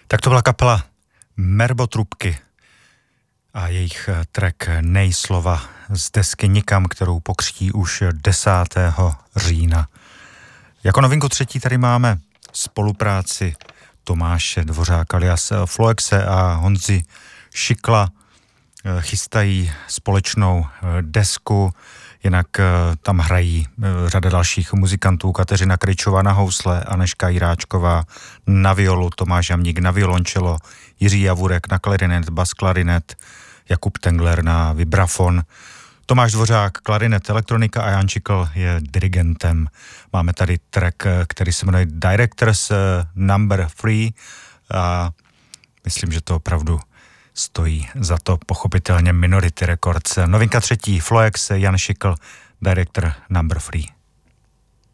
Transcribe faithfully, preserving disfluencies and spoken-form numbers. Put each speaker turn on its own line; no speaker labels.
Tak to byla kapela Merbotrubky a jejich track Nej slova z desky Nikam, kterou pokřtí už desátého října. Jako novinku třetí tady máme spolupráci Tomáše Dvořáka alias Floexe a Honzy Šikla. Chystají společnou desku, jinak tam hrají řada dalších muzikantů, Kateřina Kryčová na housle, Anežka Jiráčková na violu, Tomáš Jamník na violončelo, Jiří Javurek na klarinet, bas klarinet, Jakub Tengler na vibrafon, Tomáš Dvořák klarinet, elektronika a Jan Šikl je dirigentem. Máme tady track, který se jmenuje Directors Number Three a myslím, že to opravdu stojí za to, pochopitelně Minority Records. Novinka třetí, Floex, Jan Šikl, Director Number Three.